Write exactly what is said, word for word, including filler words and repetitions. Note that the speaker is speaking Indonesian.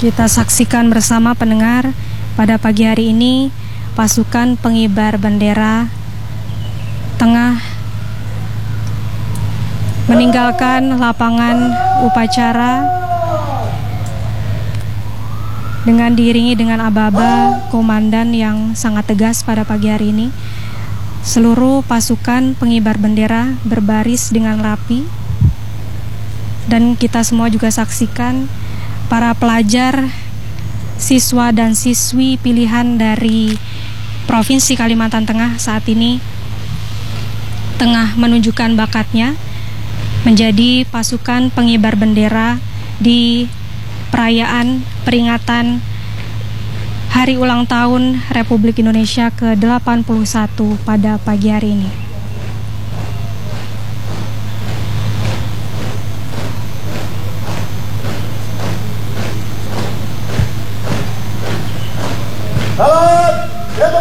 Kita saksikan bersama pendengar, pada pagi hari ini pasukan pengibar bendera tengah meninggalkan lapangan upacara dengan diiringi dengan aba-aba komandan yang sangat tegas pada pagi hari ini. Seluruh pasukan pengibar bendera berbaris dengan rapi, dan kita semua juga saksikan para pelajar, siswa dan siswi pilihan dari Provinsi Kalimantan Tengah saat ini tengah menunjukkan bakatnya menjadi pasukan pengibar bendera di perayaan peringatan Hari Ulang Tahun Republik Indonesia ke delapan puluh satu pada pagi hari ini.